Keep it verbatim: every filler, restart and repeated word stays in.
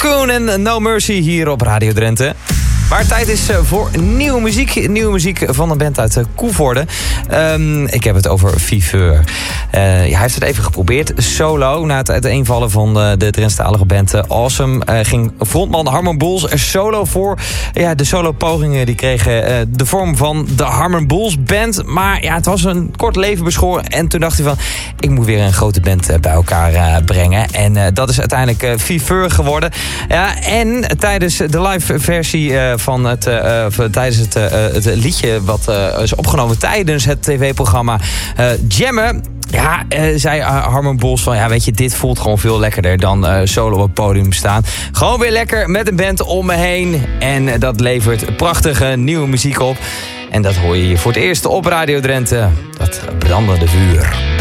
Cocoon en No Mercy hier op Radio Drenthe. Maar tijd is voor nieuwe muziek. Nieuwe muziek van een band uit Koevoorde. Um, ik heb het over Viveur. Uh, ja, hij heeft het even geprobeerd. Solo, na het uiteenvallen van de, de Drentstalige band uh, Awesome... Uh, ging frontman Harmon Bulls er solo voor. Ja, de solo-pogingen die kregen uh, de vorm van de Harmon Bulls Band. Maar ja, het was een kort leven beschoren. En toen dacht hij van, ik moet weer een grote band uh, bij elkaar uh, brengen. En uh, dat is uiteindelijk uh, Viveur geworden. Ja, en tijdens de live versie... Uh, van het, uh, tijdens het, uh, het liedje wat uh, is opgenomen tijdens het tv-programma uh, Jammen. Ja, uh, zei uh, Harmon Bulls van, ja, weet je, dit voelt gewoon veel lekkerder dan uh, solo op het podium staan. Gewoon weer lekker met een band om me heen. En uh, dat levert prachtige nieuwe muziek op. En dat hoor je hier voor het eerst op Radio Drenthe. Dat brandende vuur.